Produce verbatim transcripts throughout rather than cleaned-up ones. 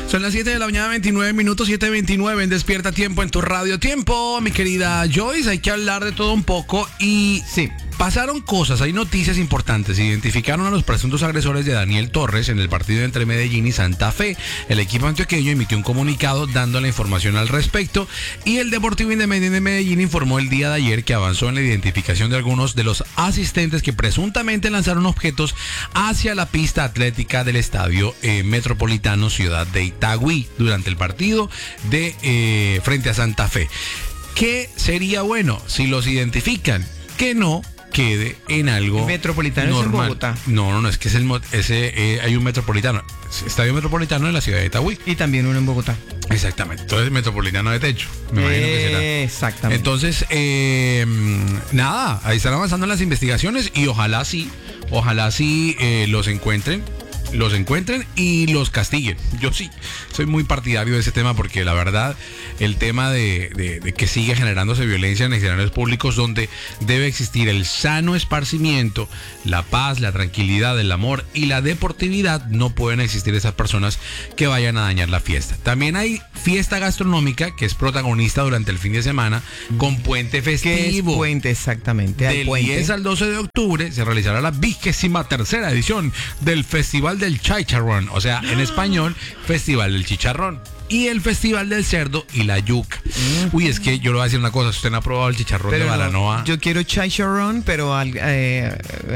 Son las siete de la mañana, veintinueve minutos, siete veintinueve en Despierta Tiempo en tu radio Tiempo. Mi querida Joyce, hay que hablar de todo un poco y sí, pasaron cosas, hay noticias importantes. Identificaron a los presuntos agresores de Daniel Torres en el partido entre Medellín y Santa Fe. El equipo antioqueño emitió un comunicado dando la información al respecto y el Deportivo Independiente de Medellín informó el día de ayer que avanzó en la identificación de algunos de los asistentes que presuntamente lanzaron objetos hacia la pista atlética del estadio eh, Metropolitano Ciudad de Itagüí durante el partido de eh, frente a Santa Fe. ¿Qué sería bueno si los identifican? Que no quede en algo Metropolitano normal. Es en Bogotá. No, no, no, es que es el ese eh, hay un metropolitano, estadio metropolitano en la ciudad de Itagüí. Y también uno en Bogotá. Exactamente. Entonces metropolitano de techo. Me imagino que será. Exactamente. Entonces, eh, nada, ahí están avanzando las investigaciones y ojalá sí, ojalá sí eh, los encuentren. los encuentren y los castiguen. Yo sí soy muy partidario de ese tema porque la verdad el tema de, de, de que sigue generándose violencia en escenarios públicos donde debe existir el sano esparcimiento, la paz, la tranquilidad, el amor y la deportividad, no pueden existir esas personas que vayan a dañar la fiesta. También hay fiesta gastronómica que es protagonista durante el fin de semana con puente festivo. ¿Qué es puente exactamente? Del puente. diez al doce de octubre se realizará la vigésima tercera edición del Festival del Chicharrón, o sea, en español, Festival del Chicharrón. Y el Festival del Cerdo y la Yuca. Uy, es que yo le voy a decir una cosa, usted no ha probado el chicharrón pero de no, Baranoa. Yo quiero chicharrón, pero al eh,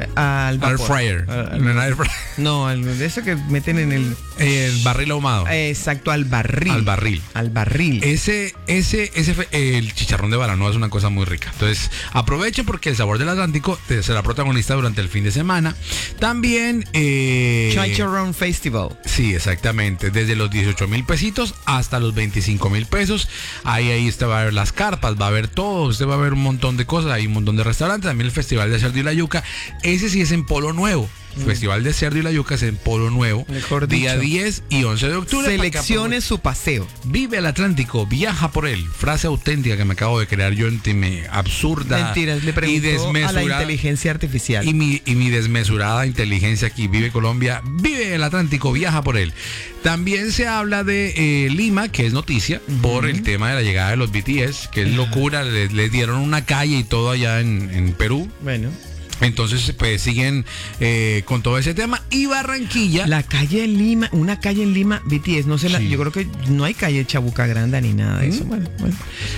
al Air vapor. fryer. Al, no, air fryer. No, al, eso que meten en el el barril ahumado. Exacto, al barril. Al barril. Al barril. Ese, ese, ese, el chicharrón de Baranoa es una cosa muy rica. Entonces, aprovechen porque el sabor del Atlántico será protagonista durante el fin de semana. También eh, Chicharrón Festival. Sí, exactamente. Desde los dieciocho mil pesitos hasta los veinticinco mil pesos. Ahí, ahí usted va a ver las carpas, va a ver todo, usted va a ver un montón de cosas, hay un montón de restaurantes, también el Festival de Cerdo y la Yuca. Ese sí es en Polo Nuevo. Festival de Cerdo y la Yuca es en Polo Nuevo. Mejor día dicho. diez y once de octubre. Seleccione su paseo. Vive el Atlántico, viaja por él. Frase auténtica que me acabo de crear yo, me absurda. Mentiras, le y preguntó desmesurada. a la inteligencia artificial. Y mi, y mi desmesurada inteligencia aquí, vive Colombia, vive el Atlántico, viaja por él. También se habla de eh, Lima, que es noticia, uh-huh. por el tema de la llegada de los B T S, que es locura, les, les dieron una calle y todo allá en, en Perú. Bueno. Entonces, pues siguen eh, con todo ese tema. Y Barranquilla. La calle en Lima, una calle en Lima, B T S, no sé, la, sí. yo creo que no hay calle Chabuca Grande ni nada de ¿Mm? eso. Bueno, bueno.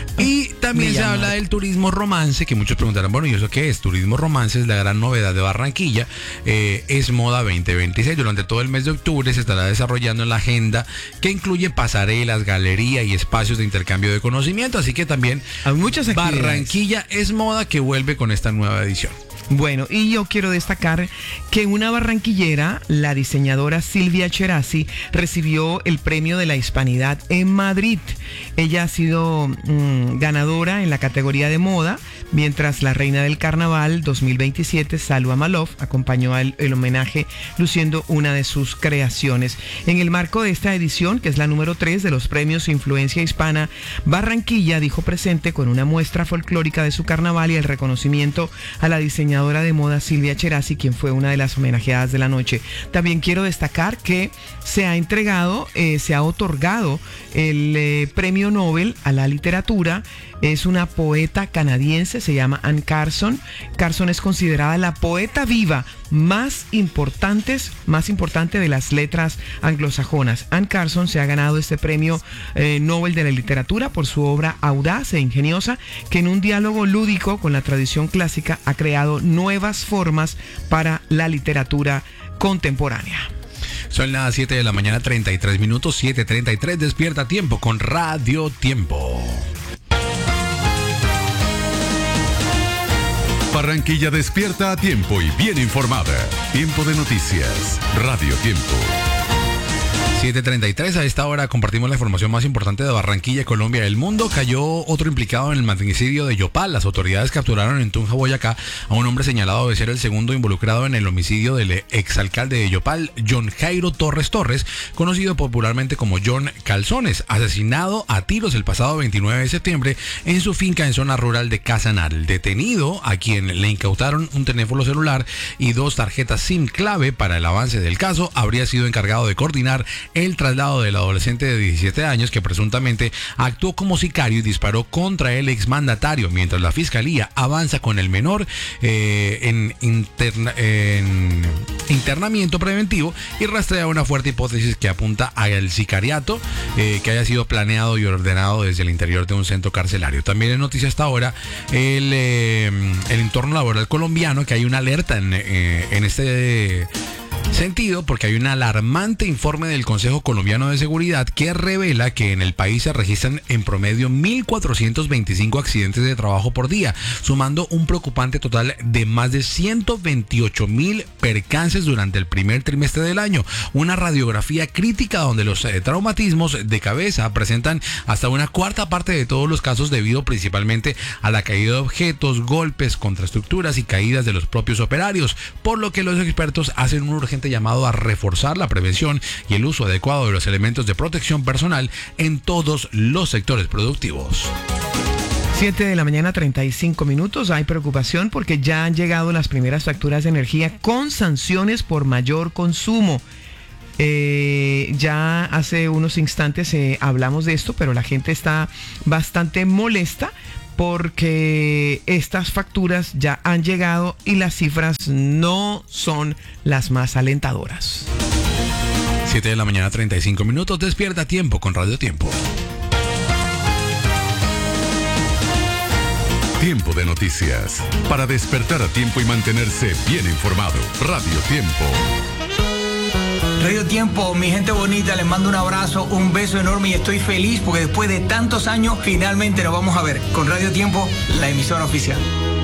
Y también se habla del turismo romance, que muchos preguntarán, bueno, ¿y eso qué es? Turismo romance es la gran novedad de Barranquilla. Eh, es Moda veinte veintiséis. Durante todo el mes de octubre se estará desarrollando la agenda que incluye pasarelas, galería y espacios de intercambio de conocimiento. Así que también hay muchas actividades. Barranquilla es Moda que vuelve con esta nueva edición. Bueno, y yo quiero destacar que una barranquillera, la diseñadora Silvia Cherasi, recibió el premio de la Hispanidad en Madrid. Ella ha sido mmm, ganadora en la categoría de moda, mientras la reina del carnaval dos mil veintisiete, Salwa Malouf, acompañó al el homenaje luciendo una de sus creaciones. En el marco de esta edición, que es la número tres de los premios Influencia Hispana, Barranquilla dijo presente con una muestra folclórica de su carnaval y el reconocimiento a la diseñadora de moda Silvia Cherasi, quien fue una de las homenajeadas de la noche. También quiero destacar que se ha entregado, eh, se ha otorgado el eh, premio Nobel a la literatura. Es una poeta canadiense, se llama Anne Carson. Carson es considerada la poeta viva más importantes, más importante de las letras anglosajonas. Anne Carson se ha ganado este premio eh, Nobel de la literatura por su obra audaz e ingeniosa, que en un diálogo lúdico con la tradición clásica ha creado nuevas formas para la literatura contemporánea. Son las siete de la mañana, treinta y tres minutos, siete treinta y tres, Despierta Tiempo con Radio Tiempo. Barranquilla despierta a tiempo y bien informada. Tiempo de noticias. Radio Tiempo. siete treinta y tres, a esta hora compartimos la información más importante de Barranquilla, Colombia y el mundo. Cayó otro implicado en el magnicidio de Yopal. Las autoridades capturaron en Tunja, Boyacá, a un hombre señalado de ser el segundo involucrado en el homicidio del exalcalde de Yopal, John Jairo Torres Torres, conocido popularmente como John Calzones, asesinado a tiros el pasado veintinueve de septiembre en su finca en zona rural de Casanar. El detenido, a quien le incautaron un teléfono celular y dos tarjetas SIM clave para el avance del caso, habría sido encargado de coordinar el traslado del adolescente de diecisiete años que presuntamente actuó como sicario y disparó contra el exmandatario, mientras la fiscalía avanza con el menor eh, en, interna, en internamiento preventivo y rastrea una fuerte hipótesis que apunta al sicariato eh, que haya sido planeado y ordenado desde el interior de un centro carcelario. También es noticia hasta ahora el, eh, el entorno laboral colombiano, que hay una alerta en, eh, en este sentido porque hay un alarmante informe del Consejo Colombiano de Seguridad que revela que en el país se registran en promedio mil cuatrocientos veinticinco accidentes de trabajo por día, sumando un preocupante total de más de ciento veintiocho mil percances durante el primer trimestre del año. Una radiografía crítica donde los eh, traumatismos de cabeza presentan hasta una cuarta parte de todos los casos, debido principalmente a la caída de objetos, golpes contra estructuras y caídas de los propios operarios, por lo que los expertos hacen un urgente llamado a reforzar la prevención y el uso adecuado de los elementos de protección personal en todos los sectores productivos. siete de la mañana, treinta y cinco minutos. Hay preocupación porque ya han llegado las primeras facturas de energía con sanciones por mayor consumo. Eh, ya hace unos instantes eh, hablamos de esto, pero la gente está bastante molesta porque estas facturas ya han llegado y las cifras no son las más alentadoras. siete de la mañana, treinta y cinco minutos. Despierta a tiempo con Radio Tiempo. Tiempo de noticias. Para despertar a tiempo y mantenerse bien informado. Radio Tiempo. Radio Tiempo, mi gente bonita, les mando un abrazo, un beso enorme y estoy feliz porque después de tantos años finalmente nos vamos a ver con Radio Tiempo, la emisora oficial.